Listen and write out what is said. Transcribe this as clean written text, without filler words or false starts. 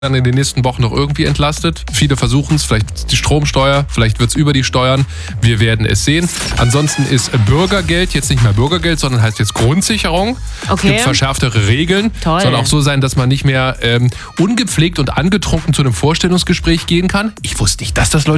dann in den nächsten Wochen noch irgendwie entlastet. Viele versuchen es, vielleicht die Stromsteuer, vielleicht wird es über die Steuern. Wir werden es sehen. Ansonsten ist Bürgergeld jetzt nicht mehr Bürgergeld, sondern heißt jetzt Grundsicherung. Okay. Es gibt verschärftere Regeln. Toll. Soll auch so sein, dass man nicht mehr ungepflegt und angetrunken zu einem Vorstellungsgespräch gehen kann. Ich wusste nicht, dass das Leute